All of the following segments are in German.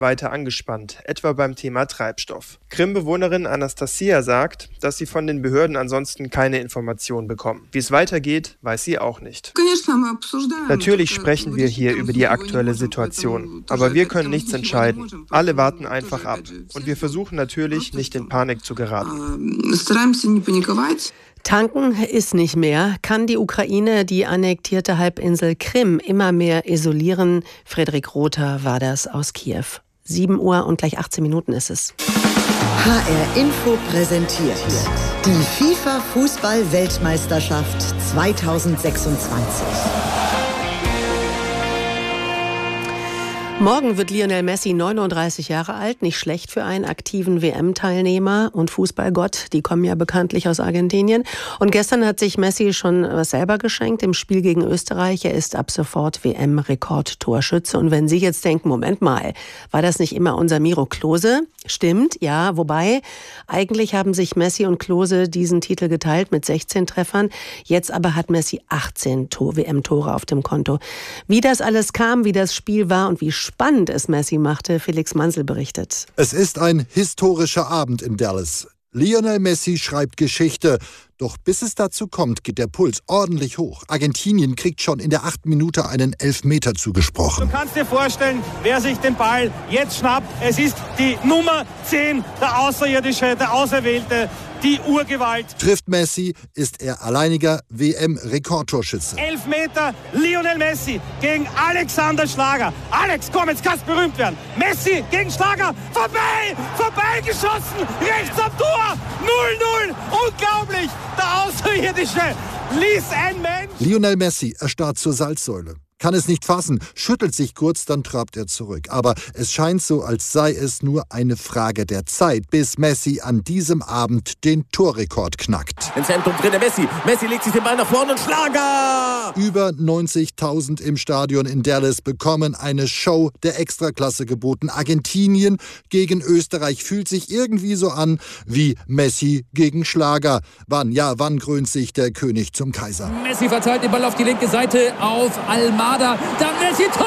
weiter angespannt, etwa beim Thema Treibstoff. Krim-Bewohnerin Anastasia sagt, dass sie von den Behörden ansonsten keine Informationen bekommen. Wie es weitergeht, weiß sie auch nicht. Natürlich sprechen wir hier über die aktuelle Situation, aber wir können nichts entscheiden. Alle warten einfach ab und wir versuchen natürlich, nicht in Panik zu geraten. Tanken ist nicht mehr. Kann die Ukraine die annektierte Halbinsel Krim immer mehr isolieren? Frederik Rother war das aus Kiew. 7 Uhr und gleich 18 Minuten ist es. HR Info präsentiert die FIFA-Fußball-Weltmeisterschaft 2026. Morgen wird Lionel Messi 39 Jahre alt, nicht schlecht für einen aktiven WM-Teilnehmer und Fußballgott, die kommen ja bekanntlich aus Argentinien. Und gestern hat sich Messi schon was selber geschenkt im Spiel gegen Österreich. Er ist ab sofort WM-Rekordtorschütze. Und wenn Sie jetzt denken, Moment mal, war das nicht immer unser Miro Klose? Stimmt, ja, wobei eigentlich haben sich Messi und Klose diesen Titel geteilt mit 16 Treffern. Jetzt aber hat Messi 18 WM-Tore auf dem Konto. Wie das alles kam, wie das Spiel war und wie spannend es Messi machte, Felix Mansel berichtet. Es ist ein historischer Abend in Dallas. Lionel Messi schreibt Geschichte. Doch bis es dazu kommt, geht der Puls ordentlich hoch. Argentinien kriegt schon in der 8. Minute einen Elfmeter zugesprochen. Du kannst dir vorstellen, wer sich den Ball jetzt schnappt. Es ist die Nummer 10, der Außerirdische, der Auserwählte, die Urgewalt. Trifft Messi, ist er alleiniger WM-Rekordtorschütze. Elfmeter, Lionel Messi gegen Alexander Schlager. Alex, komm, jetzt kannst du berühmt werden. Messi gegen Schlager, vorbeigeschossen, rechts am Tor, 0-0, unglaublich. Der Außerirdische ließ ein Mensch. Lionel Messi erstarrt zur Salzsäule. Kann es nicht fassen, schüttelt sich kurz, dann trabt er zurück. Aber es scheint so, als sei es nur eine Frage der Zeit, bis Messi an diesem Abend den Torrekord knackt. Im Zentrum drin der Messi. Messi legt sich den Ball nach vorne und Schlager! Über 90.000 im Stadion in Dallas bekommen eine Show der Extraklasse geboten. Argentinien gegen Österreich fühlt sich irgendwie so an wie Messi gegen Schlager. Wann krönt sich der König zum Kaiser? Messi verteilt den Ball auf die linke Seite auf Almada. Dann Messi, Tor!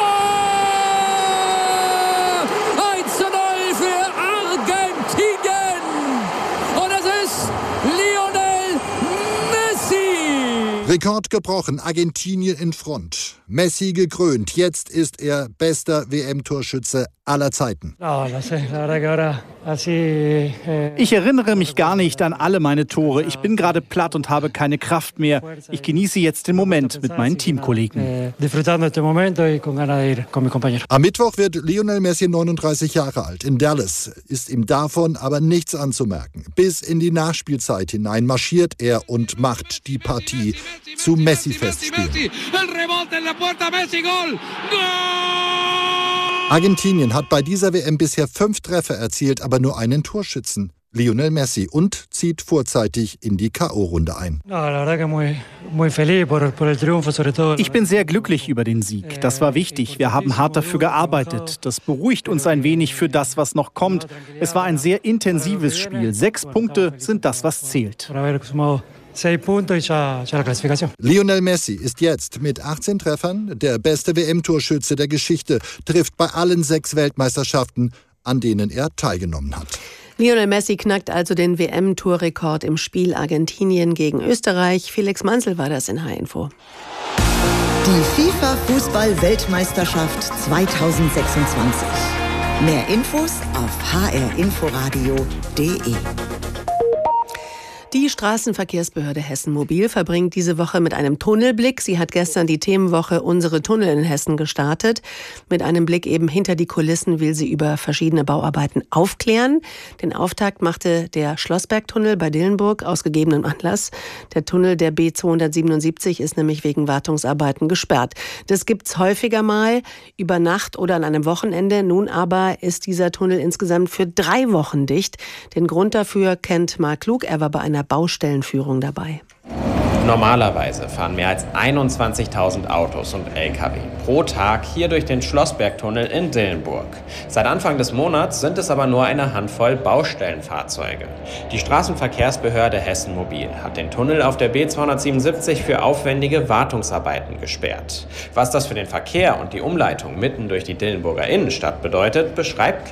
1:0 für Argentinien! Und es ist Lionel Messi! Rekord gebrochen, Argentinien in Front. Messi gekrönt, jetzt ist er bester WM-Torschütze aller Zeiten. Ich erinnere mich gar nicht an alle meine Tore. Ich bin gerade platt und habe keine Kraft mehr. Ich genieße jetzt den Moment mit meinen Teamkollegen. Am Mittwoch wird Lionel Messi 39 Jahre alt. In Dallas ist ihm davon aber nichts anzumerken. Bis in die Nachspielzeit hinein marschiert er und macht die Partie zu Messi-Festspielen. Argentinien hat bei dieser WM bisher 5 Treffer erzielt, aber nur einen Torschützen, Lionel Messi, und zieht vorzeitig in die K.O.-Runde ein. Ich bin sehr glücklich über den Sieg. Das war wichtig. Wir haben hart dafür gearbeitet. Das beruhigt uns ein wenig für das, was noch kommt. Es war ein sehr intensives Spiel. 6 Punkte sind das, was zählt. Lionel Messi ist jetzt mit 18 Treffern der beste WM-Torschütze der Geschichte, trifft bei allen 6 Weltmeisterschaften, an denen er teilgenommen hat. Lionel Messi knackt also den WM-Torrekord im Spiel Argentinien gegen Österreich. Felix Mansel war das in HR-Info. Die FIFA-Fußball-Weltmeisterschaft 2026. Mehr Infos auf hrinforadio.de. Die Straßenverkehrsbehörde Hessen Mobil verbringt diese Woche mit einem Tunnelblick. Sie hat gestern die Themenwoche Unsere Tunnel in Hessen gestartet. Mit einem Blick eben hinter die Kulissen will sie über verschiedene Bauarbeiten aufklären. Den Auftakt machte der Schlossbergtunnel bei Dillenburg aus gegebenem Anlass. Der Tunnel der B277 ist nämlich wegen Wartungsarbeiten gesperrt. Das gibt's häufiger mal über Nacht oder an einem Wochenende. Nun aber ist dieser Tunnel insgesamt für 3 Wochen dicht. Den Grund dafür kennt Marc Klug. Er war bei einer Baustellenführung dabei. Normalerweise fahren mehr als 21.000 Autos und Lkw pro Tag hier durch den Schlossbergtunnel in Dillenburg. Seit Anfang des Monats sind es aber nur eine Handvoll Baustellenfahrzeuge. Die Straßenverkehrsbehörde Hessen Mobil hat den Tunnel auf der B277 für aufwendige Wartungsarbeiten gesperrt. Was das für den Verkehr und die Umleitung mitten durch die Dillenburger Innenstadt bedeutet, beschreibt